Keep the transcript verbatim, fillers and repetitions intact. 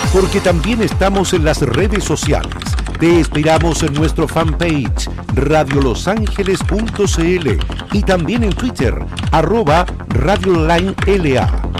porque también estamos en las redes sociales. Te esperamos en nuestro fanpage radiolosangeles punto c l y también en Twitter, arroba radiolinela.